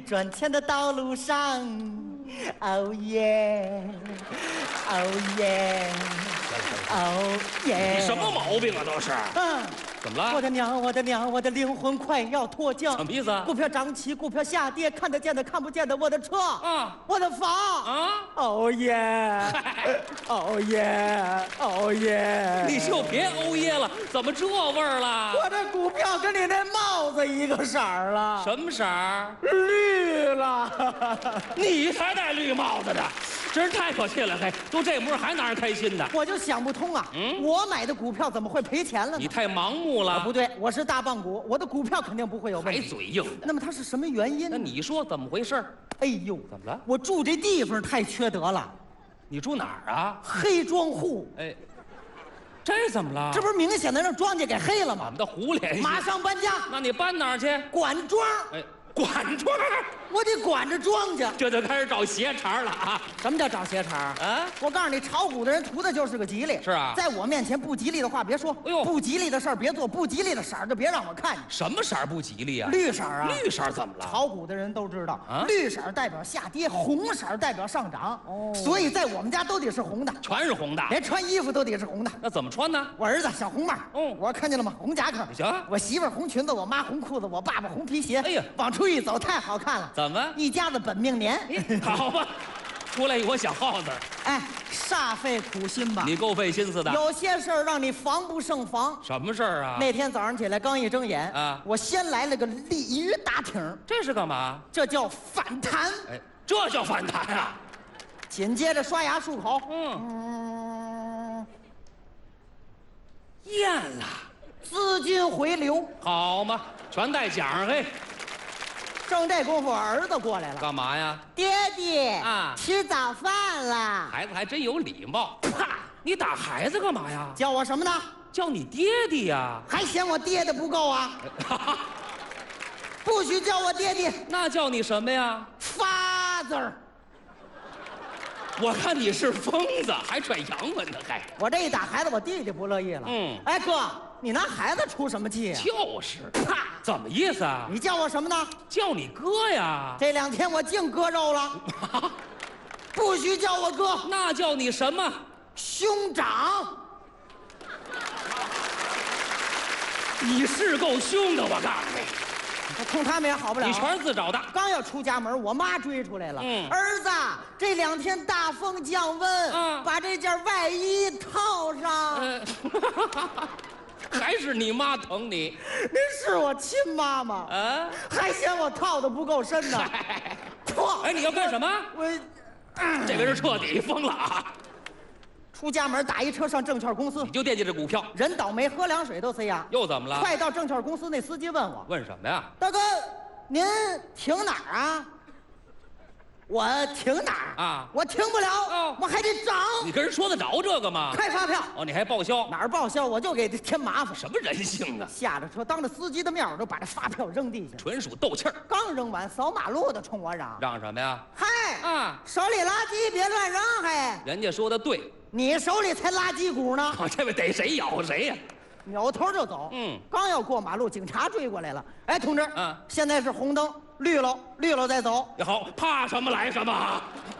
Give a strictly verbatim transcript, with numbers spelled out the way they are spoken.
赚钱的道路上，哦耶，哦耶，哦耶！ 你什么毛病啊？都是。 嗯。 怎么了？ 我的娘，我的娘，我的灵魂快要脱缰！ 什么意思啊？ 股票涨起，股票下跌，看得见的，看不见的，我的车啊， 我的房啊， 哦耶，哦耶，哦耶！ 你就别哦耶了，怎么这味儿了？ 我这股票跟你那帽子一个色儿了， 什么色儿？ 绿了。 你才戴绿帽子的，真是太可气了！嘿，都这模样还拿人开心呢？ 我就想不通啊，嗯，我买的股票怎么会赔钱了呢？ 你太盲目了。 啊、不对，我是大棒股，我的股票肯定不会有问题。 还嘴硬的。 那么它是什么原因呢？ 那你说怎么回事？ 哎呦， 怎么了？ 我住这地方太缺德了。 你住哪儿啊？ 黑庄户。 哎，这怎么了？ 这不是明显的让庄稼给黑了吗？ 我们的胡联系。 马上搬家。 那你搬哪儿去？ 管庄。 哎，管庄。 我得管着庄稼。 这就开始找鞋茬了啊！ 什么叫找鞋茬啊？ 我告诉你，炒股的人图的就是个吉利。 是啊， 在我面前不吉利的话别说。 哎呦， 不吉利的事儿别做，不吉利的色儿就别让我看见。 什么色儿不吉利啊？ 绿色啊！ 绿色怎么了？ 炒股的人都知道， 啊， 绿色代表下跌，红色代表上涨。哦，所以在我们家都得是红的， 全是红的， 连穿衣服都得是红的。 那怎么穿呢？ 我儿子小红帽， 嗯， 我看见了吗？红夹克。 行。 我媳妇儿红裙子，我妈红裤子，我爸爸红皮鞋。 哎呀， 往出一走太好看了。 怎么？ 一家子本命年。 好吧，出来一窝小耗子。 哎，煞费苦心吧？ 你够费心思的。 有些事儿让你防不胜防。 什么事儿啊？ 那天早上起来刚一睁眼啊， 我先来了个鲤鱼打挺。 这是干嘛？ 这叫反弹。 哎，这叫反弹啊！ 紧接着刷牙漱口。 嗯嗯， 验了， 资金回流。 好嘛，全带奖嘿。 正这功夫，儿子过来了。 干嘛呀？ 爹爹啊， 吃早饭了。 孩子还真有礼貌。啪！你打孩子干嘛呀？ 叫我什么呢？ 叫你爹爹呀。 还嫌我爹的不够啊？不许叫我爹爹。 那叫你什么呀 ？Father。 我看你是疯子，还拽洋文呢，还。 我这一打孩子，我弟弟不乐意了。 嗯。 哎哥，你拿孩子出什么气啊？ 就是。啪！怎么意思啊？ 你叫我什么呢？ 叫你哥呀。 这两天我净割肉了。不许叫我哥。 那叫你什么？ 兄长。 你是够凶的，我告诉你。 冲他们也好不了。 你全是自找的。 刚要出家门，我妈追出来了。 嗯， 儿子，这两天大风降温，嗯，把这件外衣套上。 呃、还是你妈疼你？ 您是我亲妈妈啊，还嫌我套的不够深呢。 错！哎，你要干什么？ 我， 嗯、这个人彻底疯了啊！ 出家门打一车上证券公司， 你就惦记这股票， 人倒霉喝凉水都塞牙。 又怎么了？ 快到证券公司，那司机问我， 问什么呀？ 大哥，您停哪儿啊？我停哪儿啊？我停不了，哦，我还得涨。 你跟人说得着这个吗？ 开发票哦，你还报销？ 哪儿报销？我就给他添麻烦。 什么人性啊！ 下了车，当着司机的面，我就把这发票扔地下， 纯属斗气儿。 刚扔完，扫马路的冲我嚷：“ 嚷什么呀？ 嗨啊， 手里垃圾别乱扔！嘿， 人家说的对， 你手里才垃圾股呢！ 哦，这位逮谁咬谁呀！” 扭头就走。嗯，刚要过马路，警察追过来了。哎，同志，嗯，现在是红灯，绿了，绿了再走。 也好，怕什么来什么。